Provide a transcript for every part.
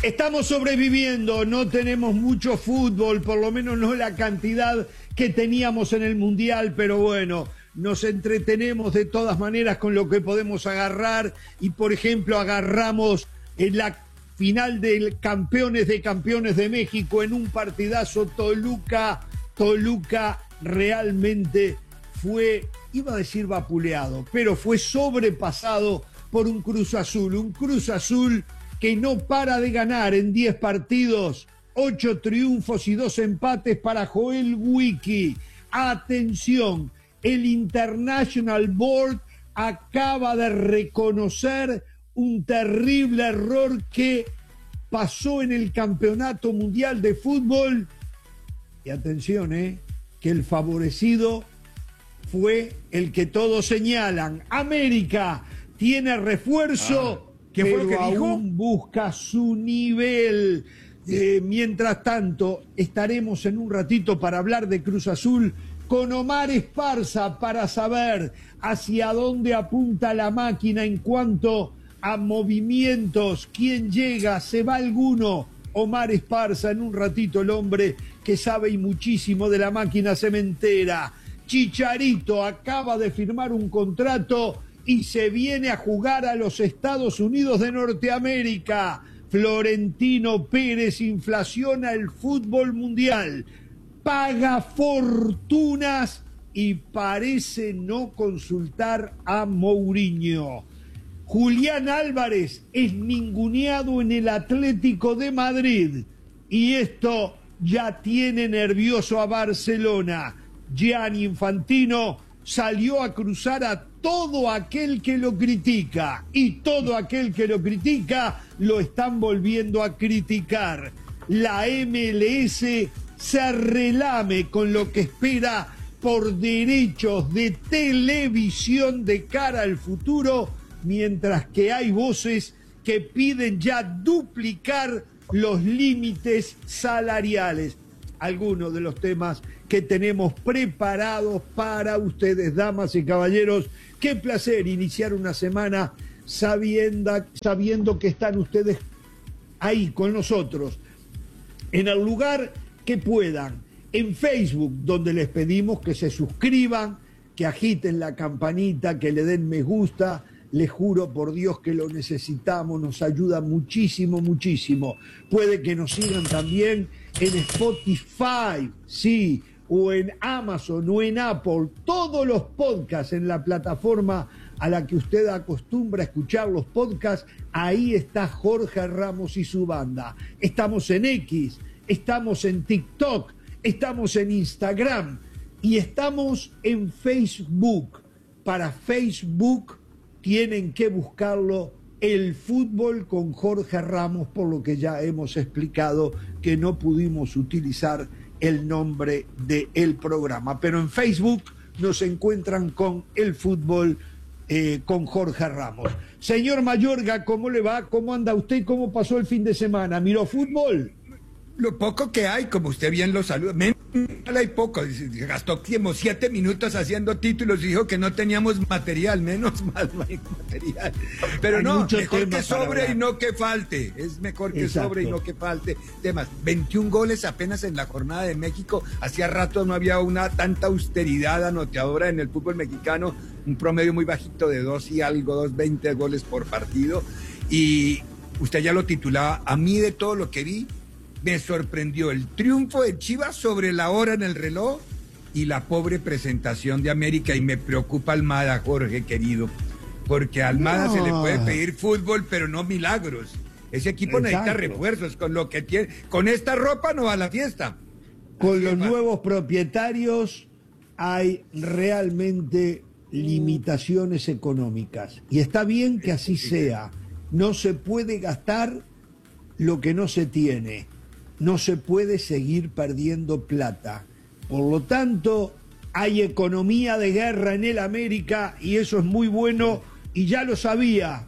Estamos sobreviviendo, no tenemos mucho fútbol, por lo menos no la cantidad que teníamos en el Mundial, pero bueno, nos entretenemos de todas maneras con lo que podemos agarrar y, por ejemplo, agarramos en la final del Campeones de México en un partidazo Toluca realmente fue, iba a decir vapuleado, pero fue sobrepasado por un Cruz Azul que no para de ganar en 10 partidos, 8 triunfos y 2 empates para Joel Wiki. Atención, el International Board acaba de reconocer un terrible error que pasó en el Campeonato Mundial de Fútbol. Y atención, que el favorecido fue el que todos señalan. América tiene refuerzo. ¿Qué fue lo que dijo? Aún busca su nivel. Mientras tanto, estaremos en un ratito para hablar de Cruz Azul con Omar Esparza para saber hacia dónde apunta la máquina en cuanto a movimientos. ¿Quién llega? ¿Se va alguno? Omar Esparza, en un ratito, el hombre que sabe y muchísimo de la máquina cementera. Chicharito acaba de firmar un contrato y se viene a jugar a los Estados Unidos de Norteamérica. Florentino Pérez inflaciona el fútbol mundial, paga fortunas y parece no consultar a Mourinho. Julián Álvarez es ninguneado en el Atlético de Madrid y esto ya tiene nervioso a Barcelona. Gianni Infantino salió a cruzar a todo aquel que lo critica y todo aquel que lo critica lo están volviendo a criticar. La MLS se relame con lo que espera por derechos de televisión de cara al futuro, mientras que hay voces que piden ya duplicar los límites salariales. Algunos de los temas que tenemos preparados para ustedes, damas y caballeros. Qué placer iniciar una semana sabiendo que están ustedes ahí con nosotros, en el lugar que puedan, en Facebook, donde les pedimos que se suscriban, que agiten la campanita, que le den me gusta. Les juro por Dios que lo necesitamos, nos ayuda muchísimo, muchísimo. Puede que nos sigan también en Spotify, sí, o en Amazon o en Apple, todos los podcasts en la plataforma a la que usted acostumbra a escuchar los podcasts. Ahí está Jorge Ramos y su banda. Estamos en X, estamos en TikTok, estamos en Instagram y estamos en Facebook. Para Facebook tienen que buscarlo, El Fútbol con Jorge Ramos, por lo que ya hemos explicado que no pudimos utilizar el nombre del programa. Pero en Facebook nos encuentran con El Fútbol con Jorge Ramos. Señor Mayorga, ¿cómo le va? ¿Cómo anda usted? ¿Cómo pasó el fin de semana? ¿Miró fútbol? Lo poco que hay, como usted bien lo saluda, menos hay poco. Gastó como 7 minutos haciendo títulos y dijo que no teníamos material. Menos mal no hay material. Pero hay no, mejor que sobre y no que falte. Es mejor que sobre y no que falte. Temas, 21 goles apenas en la jornada de México. Hacía rato no había tanta austeridad anotadora en el fútbol mexicano. Un promedio muy bajito de 2 y algo, 2.20 goles por partido. Y usted ya lo titulaba. A mí, de todo lo que vi, me sorprendió el triunfo de Chivas sobre la hora en el reloj y la pobre presentación de América. Y me preocupa Almada, Jorge querido, porque a Almada se le puede pedir fútbol, pero no milagros. Ese equipo necesita refuerzos. Con lo que tiene, con esta ropa no va a la fiesta. Con los nuevos propietarios hay realmente limitaciones económicas. Y está bien que así sea. No se puede gastar lo que no se tiene. No se puede seguir perdiendo plata. Por lo tanto, hay economía de guerra en el América y eso es muy bueno. Y ya lo sabía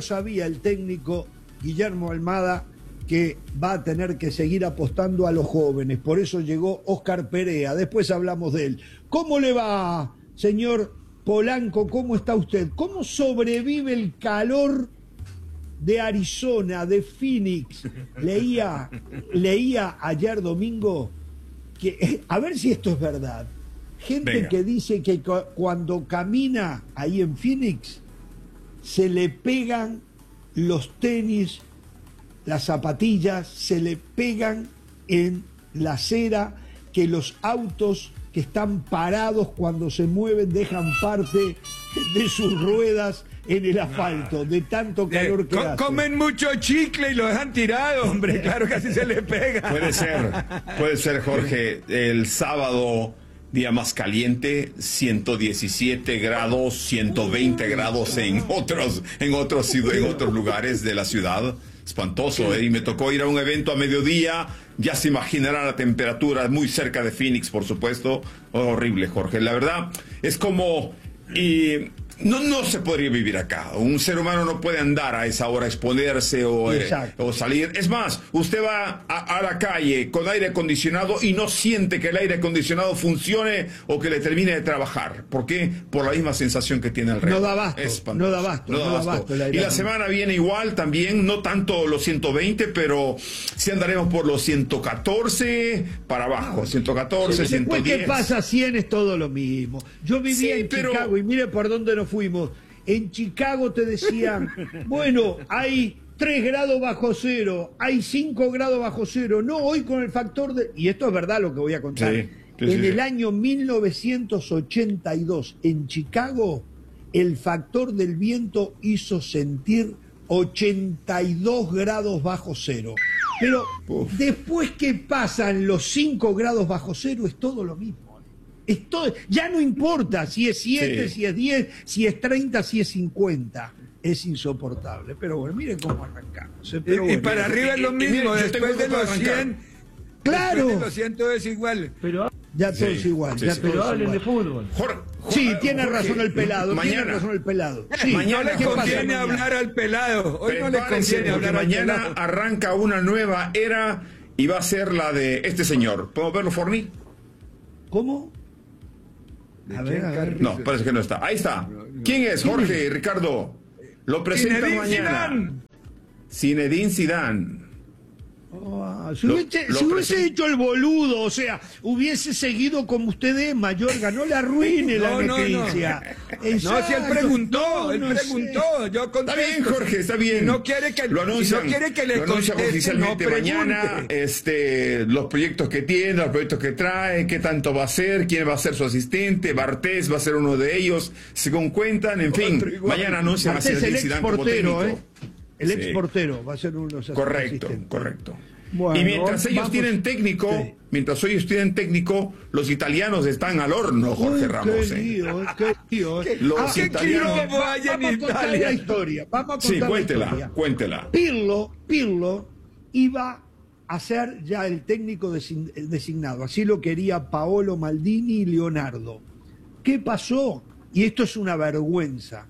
el técnico Guillermo Almada, que va a tener que seguir apostando a los jóvenes. Por eso llegó Oscar Perea. Después hablamos de él. ¿Cómo le va, señor Polanco? ¿Cómo está usted? ¿Cómo sobrevive el calor de Arizona, de Phoenix. Leía ayer domingo que, a ver si esto es verdad, gente Venga. que dice que cuando camina ahí en Phoenix se le pegan los tenis, las zapatillas, se le pegan en la acera, que los autos que están parados cuando se mueven dejan parte de sus ruedas en el asfalto, de tanto calor que hace. Comen mucho chicle y lo dejan tirado, hombre, claro que así se le pega. Puede ser, Jorge, el sábado, día más caliente, 117 grados, 120 grados en otros lugares de la ciudad. Espantoso, ¿eh? Y me tocó ir a un evento a mediodía, ya se imaginará la temperatura, muy cerca de Phoenix, por supuesto. Horrible, Jorge. La verdad, es como... No se podría vivir acá. Un ser humano no puede andar a esa hora, exponerse o salir. Es más, usted va a la calle con aire acondicionado y no siente que el aire acondicionado funcione o que le termine de trabajar. ¿Por qué? Por la misma sensación que tiene alrededor. No da abasto, no da abasto. Y la semana viene igual también, no tanto los 120, pero sí andaremos por los 114 para abajo, 114, 110. Después, ¿qué pasa? 100 es todo lo mismo. Yo vivía en Chicago y mire por dónde nos fuimos. En Chicago te decían, bueno, hay 3 grados bajo cero, hay 5 grados bajo cero. No, hoy con el factor de... Y esto es verdad lo que voy a contar. En el año 1982, en Chicago, el factor del viento hizo sentir 82 grados bajo cero. Pero después que pasan los 5 grados bajo cero, es todo lo mismo. Ya no importa si es 7, si es 10, si es 30, si es 50. Es insoportable. Pero bueno, miren cómo arrancamos. Pero y para arriba es lo mismo, después de los 100. Claro. Después de los 100 todo es igual. Pero ya todo es igual. pero hablen de fútbol. Sí, tiene razón el pelado. Tiene razón el pelado. Sí, mañana no le conviene hablar al pelado. Hoy no le conviene hablar al pelado. Mañana arranca una nueva era y va a ser la de este señor. ¿Podemos verlo, Forni? ¿Cómo? A ver. No, parece que no está. Ahí está. ¿Quién es, Jorge, Ricardo? Lo presenta mañana. Zinedine Zidane. Si hubiese hecho el boludo, o sea, hubiese seguido como ustedes, Mayorga, no le arruine la noticia. No, si él preguntó, yo contesto. Está bien, Jorge, está bien. No quiere que lo anuncian, no quiere que le conteste, oficialmente mañana, los proyectos que tiene, los proyectos que trae, qué tanto va a hacer, quién va a ser su asistente, Bartés va a ser uno de ellos, según cuentan, en fin, mañana anuncian a Zinedine Zidane como técnico. El ex portero va a ser uno de los asistentes. Correcto. Bueno, y mientras ellos tienen técnico, los italianos están al horno, Jorge Ramos. Qué lío. Los italianos. Vamos a contar la historia. Cuéntela. Pirlo iba a ser ya el técnico designado. Así lo quería Paolo Maldini y Leonardo. ¿Qué pasó? Y esto es una vergüenza.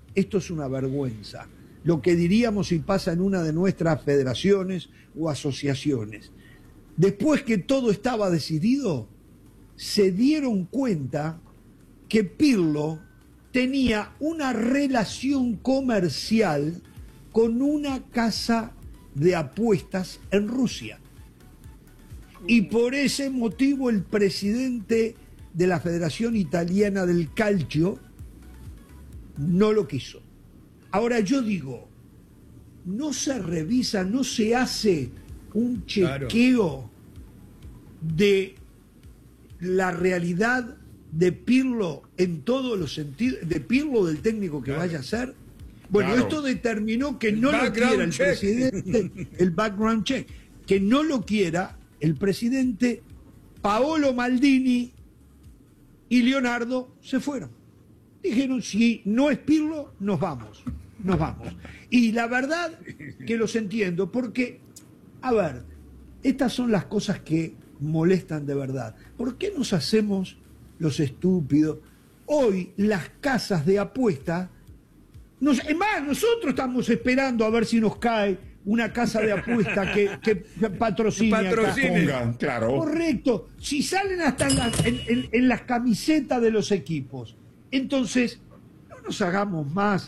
Lo que diríamos si pasa en una de nuestras federaciones o asociaciones. Después que todo estaba decidido, se dieron cuenta que Pirlo tenía una relación comercial con una casa de apuestas en Rusia. Y por ese motivo el presidente de la Federación Italiana del Calcio no lo quiso. Ahora yo digo, no se revisa, no se hace un chequeo de la realidad de Pirlo en todos los sentidos, de Pirlo del técnico que vaya a ser. Bueno, esto determinó que no lo quiera el presidente, el background check, que no lo quiera el presidente. Paolo Maldini y Leonardo se fueron. Dijeron, si no es Pirlo, nos vamos. Y la verdad que los entiendo, porque, a ver, estas son las cosas que molestan de verdad. ¿Por qué nos hacemos los estúpidos? Hoy las casas de apuestas, es más, nosotros estamos esperando a ver si nos cae una casa de apuesta que patrocine. Ponga, claro. Correcto. Si salen hasta en las camisetas de los equipos. Entonces, no nos hagamos más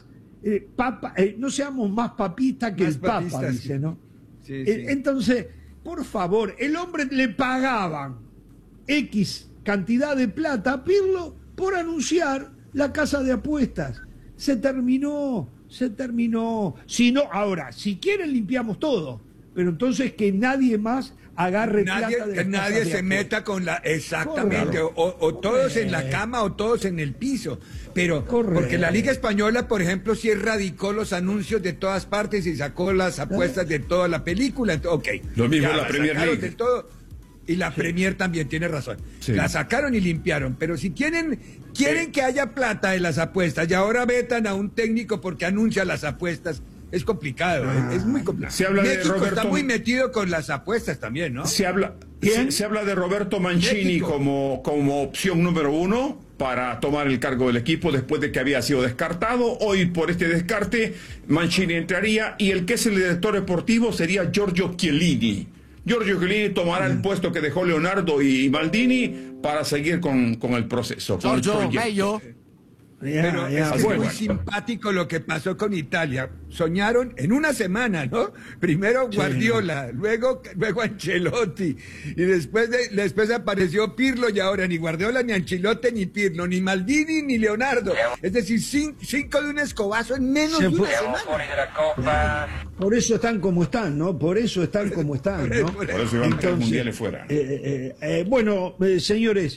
no seamos más papistas que el Papa, dice, ¿no? Sí, sí. Entonces, por favor, el hombre le pagaban X cantidad de plata a Pirlo por anunciar la casa de apuestas. Se terminó. Si no, ahora, si quieren limpiamos todo, pero entonces que nadie más agarre plata de las que nadie casas de se apuestas. meta con la... Exactamente, o todos en la cama o todos en el piso. Pero, porque la Liga Española, por ejemplo, sí erradicó los anuncios de todas partes y sacó las apuestas de toda la película. Ok. Lo mismo ya la Premier League. de todo. Y la Premier también tiene razón. Sí. La sacaron y limpiaron. Pero si quieren que haya plata de las apuestas y ahora vetan a un técnico porque anuncia las apuestas, es complicado. Es muy complicado. Se habla de México Roberto... está muy metido con las apuestas también, ¿no? Se habla de Roberto Mancini como opción número 1 para tomar el cargo del equipo después de que había sido descartado. Hoy, por este descarte, Mancini entraría y el que es el director deportivo sería Giorgio Chiellini. Giorgio Chiellini tomará el puesto que dejó Leonardo y Maldini para seguir con el proceso. Giorgio, meglio. Pero es muy simpático lo que pasó con Italia. Soñaron en una semana, ¿no? Primero Guardiola, luego Ancelotti, y después apareció Pirlo, y ahora ni Guardiola, ni Ancelotti, ni Pirlo, ni Maldini, ni Leonardo. Es decir, cinco de un escobazo en menos de una semana. Por eso están como están, ¿no? Por eso están como están, ¿no? Por eso iban 3 mundiales fuera. Bueno, señores,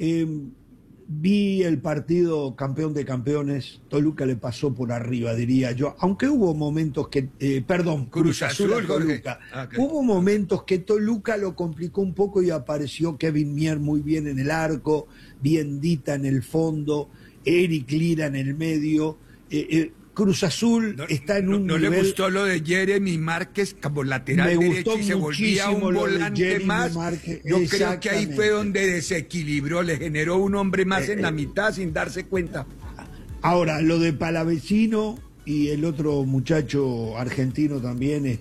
vi el partido campeón de campeones. Toluca le pasó por arriba, diría yo. Aunque hubo momentos que... Cruz Azul a Toluca. Okay. Hubo momentos que Toluca lo complicó un poco y apareció Kevin Mier muy bien en el arco, Biendita en el fondo, Eric Lira en el medio. Cruz Azul está en un nivel... ¿No le gustó lo de Jeremy Márquez como lateral derecho y se volvía un volante más? Yo creo que ahí fue donde desequilibró, le generó un hombre más en la mitad sin darse cuenta. Ahora, lo de Palavecino y el otro muchacho argentino también...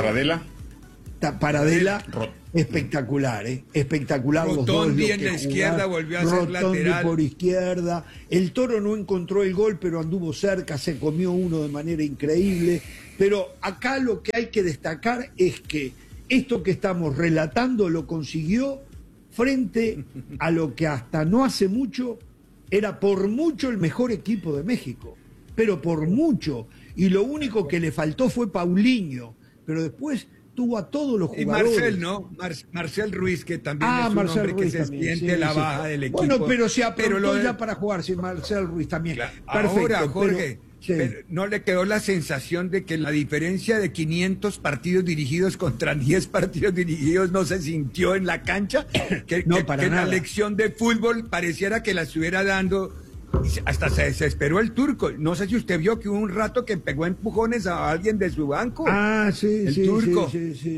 Paradela, espectacular, espectacular. Rotondi en la izquierda volvió a ser lateral. Por izquierda. El Toro no encontró el gol, pero anduvo cerca, se comió uno de manera increíble. Pero acá lo que hay que destacar es que esto que estamos relatando lo consiguió frente a lo que hasta no hace mucho era por mucho el mejor equipo de México. Pero por mucho. Y lo único que le faltó fue Paulinho. Pero después... tuvo a todos los jugadores. Y Marcel, ¿no? Marcel Ruiz, que también es un Marcel hombre Ruiz que se también, siente la baja del equipo. Bueno, pero se aprontó ya para jugar, sí, Marcel Ruiz también. Claro. Perfecto, ahora, Jorge, pero ¿no le quedó la sensación de que la diferencia de 500 partidos dirigidos contra 10 partidos dirigidos no se sintió en la cancha? Que la lección de fútbol pareciera que la estuviera dando... Hasta se desesperó el turco. No sé si usted vio que hubo un rato que pegó empujones a alguien de su banco. El turco.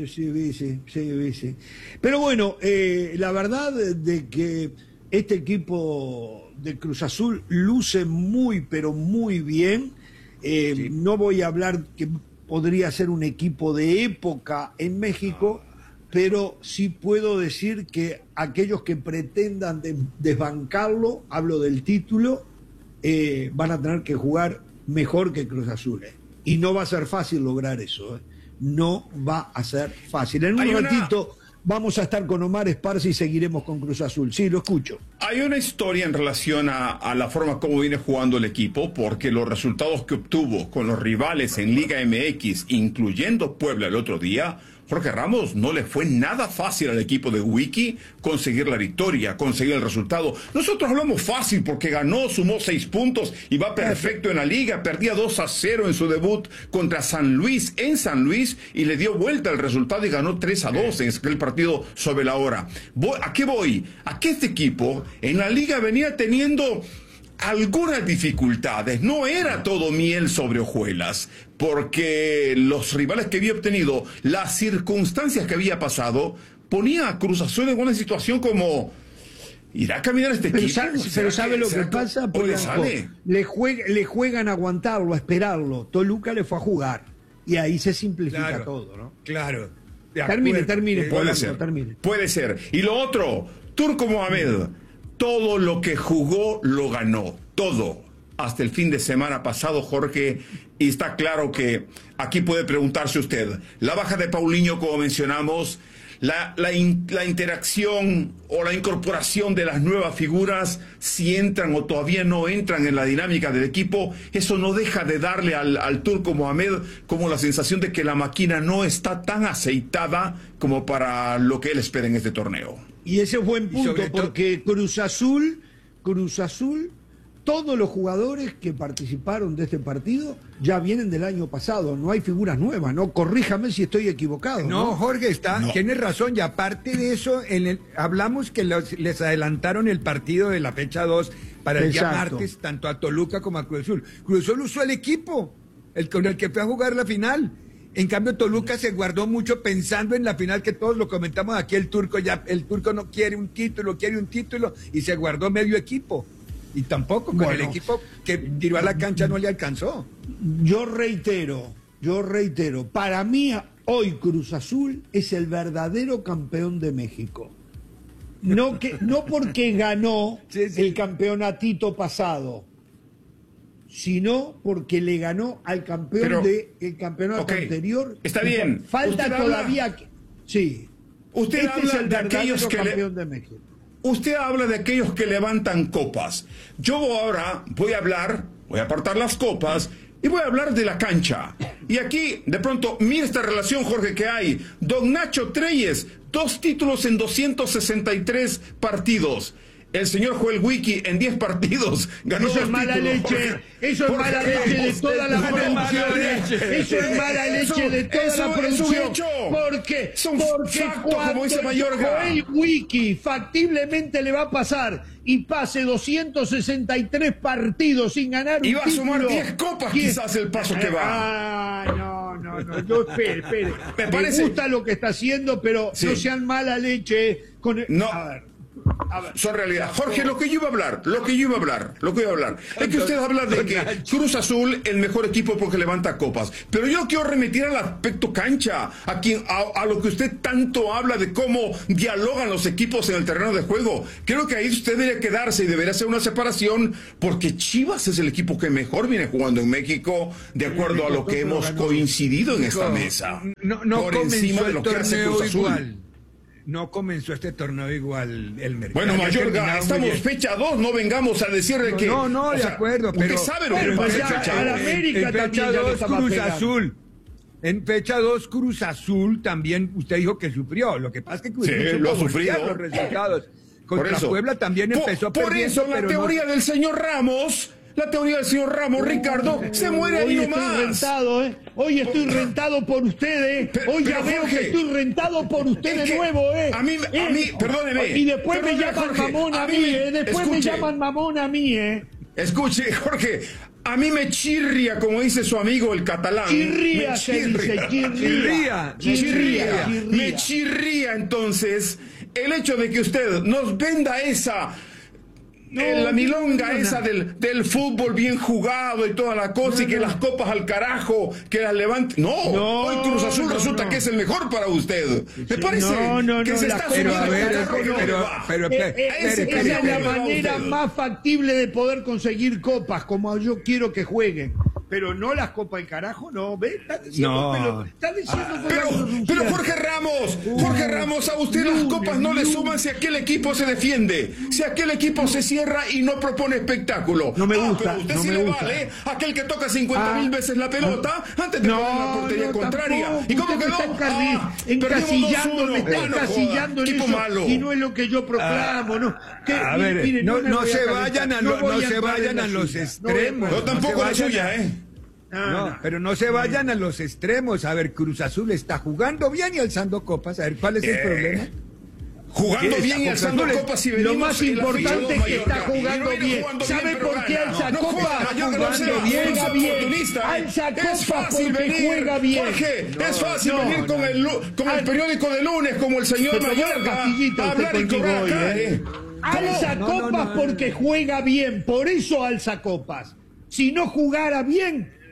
Sí. Pero bueno, la verdad de que este equipo de Cruz Azul luce muy, pero muy bien. No voy a hablar que podría ser un equipo de época en México, pero sí puedo decir que aquellos que pretendan desbancarlo, hablo del título, van a tener que jugar mejor que Cruz Azul. Y no va a ser fácil lograr eso. No va a ser fácil. En un ratito vamos a estar con Omar Esparza y seguiremos con Cruz Azul. Sí, lo escucho. Hay una historia en relación a la forma como viene jugando el equipo, porque los resultados que obtuvo con los rivales en Liga MX, incluyendo Puebla el otro día, Jorge Ramos, no le fue nada fácil al equipo de Wiki conseguir la victoria, conseguir el resultado. Nosotros hablamos fácil porque ganó, sumó 6 puntos y va perfecto en la liga. Perdía 2-0 en su debut contra San Luis, en San Luis, y le dio vuelta el resultado y ganó 3-2 en aquel partido sobre la hora. ¿A qué voy? A que este equipo en la liga venía teniendo algunas dificultades, no era todo miel sobre hojuelas, porque los rivales que había obtenido, las circunstancias que había pasado, ponía a Cruz Azul en una situación como... ¿Irá a caminar este equipo? Pero ¿sabe lo que pasa? Le juegan a aguantarlo, a esperarlo. Toluca le fue a jugar. Y ahí se simplifica todo, ¿no? Claro. Termine. Puede ser. Y lo otro, Turco Mohamed, todo lo que jugó lo ganó. Todo. hasta el fin de semana pasado, Jorge, y está claro que aquí puede preguntarse usted, la baja de Paulinho, como mencionamos, la interacción o la incorporación de las nuevas figuras, si entran o todavía no entran en la dinámica del equipo, eso no deja de darle al turco Mohamed como la sensación de que la máquina no está tan aceitada como para lo que él espera en este torneo. Y ese es buen punto, porque Cruz Azul, todos los jugadores que participaron de este partido ya vienen del año pasado, no hay figuras nuevas, ¿no? Corríjame si estoy equivocado. No, Jorge, tienes razón, y aparte de eso, hablamos que les adelantaron el partido de la fecha 2 para el día martes, tanto a Toluca como a Cruz Azul. Cruz Azul usó el equipo, con el que fue a jugar la final. En cambio, Toluca se guardó mucho pensando en la final, que todos lo comentamos aquí, el turco no quiere un título, y se guardó medio equipo. Y tampoco, con el equipo que tiró a la cancha no le alcanzó. Yo reitero, para mí hoy Cruz Azul es el verdadero campeón de México. No porque ganó el campeonatito pasado, sino porque le ganó al campeón del campeonato anterior. Está bien. Falta todavía sí. Usted habla de aquellos que campeón de México. Usted habla de aquellos que levantan copas. Yo ahora voy a apartar las copas y voy a hablar de la cancha. Y aquí, de pronto, mira esta relación, Jorge, que hay. Don Nacho Treyes, 2 títulos en 263 partidos. El señor Joel Wiki en 10 partidos ganó 2 títulos. Mala leche. Eso es mala leche de toda la producción. Eso es mala leche de toda la producción. Porque como dice Mayorga, Joel Wiki factiblemente le va a pasar y pase 263 partidos sin ganar un título. Y va a sumar 10 copas quizás el paso que va. No. Yo espere. Me gusta lo que está haciendo, pero no sean mala leche. A ver. Son realidad. Jorge, lo que yo iba a hablar. Es que usted habla de que Cruz Azul, el mejor equipo porque levanta copas. Pero yo quiero remitir al aspecto cancha, a lo que usted tanto habla de cómo dialogan los equipos en el terreno de juego. Creo que ahí usted debería quedarse y debería hacer una separación, porque Chivas es el equipo que mejor viene jugando en México, de acuerdo a lo que hemos coincidido en esta mesa. Por encima de lo que hace Cruz Azul. No comenzó este torneo igual el mercado. Bueno, Mayorga, estamos fecha 2, no vengamos a decirle que... No, de acuerdo, pero... Usted sabe lo que pasa en fecha 2. En fecha 2 Cruz Azul. En fecha 2 Cruz Azul también usted dijo que sufrió. Lo que pasa es que Cruz Azul lo sufrió. Los resultados. Contra Puebla también empezó perdiendo. Por eso la teoría del señor Ramos... La teoría del señor Ramos, Ricardo, se muere ahí nomás. Hoy estoy rentado por ustedes. Hoy ya veo que estoy rentado por usted de nuevo, A mí, perdóneme. Y después me llaman mamón a mí, Después me llaman mamón a mí, Escuche, Jorge, a mí me chirria, como dice su amigo el catalán. Chirría. Me chirría, entonces, el hecho de que usted nos venda la milonga esa del fútbol bien jugado y toda la cosa, y que las copas al carajo, que las levante. Hoy Cruz Azul resulta que es el mejor para usted. Me parece que se está subiendo. Esa es la manera más factible de poder conseguir copas, como yo quiero que jueguen. Pero no las copas al carajo, está diciendo pero Jorge Ramos, a usted las copas no le suman si aquel equipo se defiende, si aquel equipo se cierra y no propone espectáculo. No me gusta. Pero a usted sí le vale aquel que toca 50.000 veces la pelota antes de poner la portería contraria. Tampoco. ¿Y cómo quedó? Me está encasillando en eso, malo. Y no es lo que yo proclamo. No se vayan a los extremos. Yo tampoco la suya, pero no se vayan a los extremos. A ver, Cruz Azul está jugando bien y alzando copas. A ver, ¿cuál es el problema? Jugando bien y alzando copas y venimos. Lo más importante es que está jugando bien. ¿Sabe por qué alza copas? Jugando bien. Alza copas porque juega bien. Jorge, es fácil venir con el periódico de lunes como el señor Mayorga a hablar y cobrar acá. Alza copas porque juega bien. Por eso alza copas. Si no jugara bien,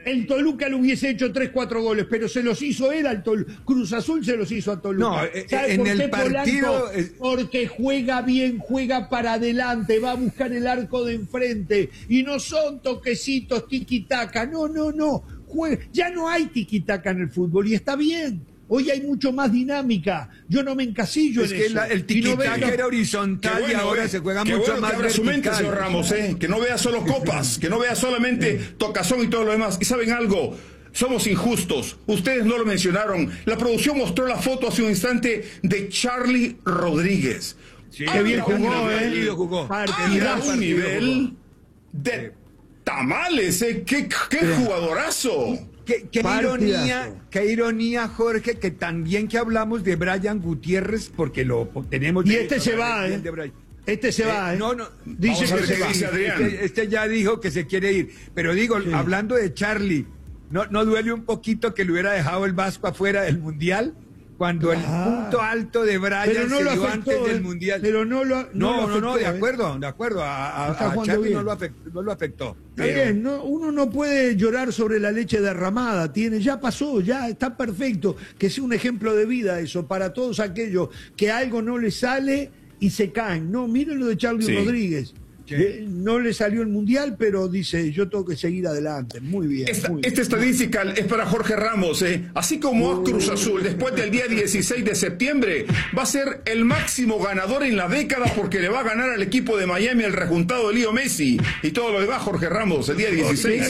el Toluca le hubiese hecho 3, 4 goles, pero se los hizo él al Toluca. Cruz Azul se los hizo a Toluca. No, ¿Sabe en por el qué, partido... Polanco? Porque juega bien, juega para adelante, va a buscar el arco de enfrente. Y no son toquecitos, tiki-taka. No. Ya no hay tiki-taka en el fútbol y está bien. Hoy hay mucho más dinámica. Yo no me encasillo en eso. Es que el tiki-taka era horizontal y ahora se juega mucho más vertical. Su mente, señor Ramos, que no vea solo copas, que no vea solamente tocazón y todo lo demás. Y ¿saben algo? Somos injustos. Ustedes no lo mencionaron. La producción mostró la foto hace un instante de Charlie Rodríguez. Sí, qué bien jugó, jugó. Un nivel de tamales, qué jugadorazo. Qué ironía, Jorge, que también que hablamos de Brian Gutiérrez, porque lo tenemos... Y este se va, Este se va, No, dice que se va. Este ya dijo que se quiere ir. Pero digo, hablando de Charlie, ¿no duele un poquito que le hubiera dejado el Vasco afuera del Mundial? Cuando el punto alto de Brian se dio antes del Mundial. Pero no, de acuerdo. A Charlie no lo afectó. Está bien, uno no puede llorar sobre la leche derramada. Ya pasó, ya está perfecto. Que sea un ejemplo de vida eso para todos aquellos que algo no les sale y se caen. No, miren lo de Charlie Rodríguez. No le salió el Mundial, pero dice, yo tengo que seguir adelante. Muy bien. Esta estadística es para Jorge Ramos. Así como Cruz Azul, después del día 16 de septiembre, va a ser el máximo ganador en la década porque le va a ganar al equipo de Miami el rejuntado de Leo Messi. Y todo lo demás, Jorge Ramos, el día 16.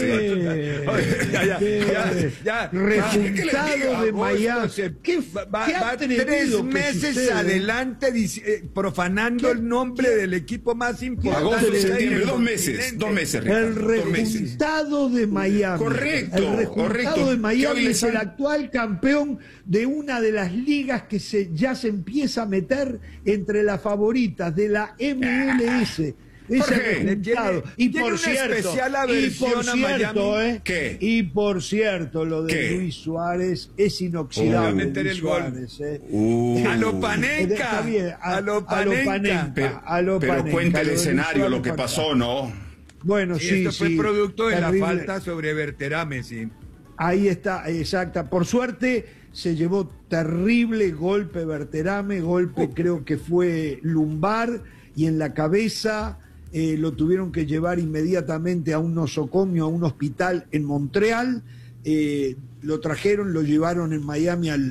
Rejuntado de Miami. ¿Qué va 3 meses adelante profanando el nombre del equipo más importante. Septiembre, 2 meses, Ricardo, el rejuntado de Miami. Correcto. El rejuntado de Miami es el actual campeón de una de las ligas que ya se empieza a meter entre las favoritas de la MLS. Y por cierto, lo de Luis Suárez es inoxidable. Luis Suárez, a lo Panenka. Pero cuenta el escenario, lo que pasó, ¿no? Bueno, esto fue producto de la falta sobre Berterame, sí. Ahí está, exacta. Por suerte se llevó terrible golpe Berterame, creo que fue lumbar y en la cabeza. Lo tuvieron que llevar inmediatamente a un nosocomio, a un hospital en Montreal. Lo trajeron, lo llevaron en Miami al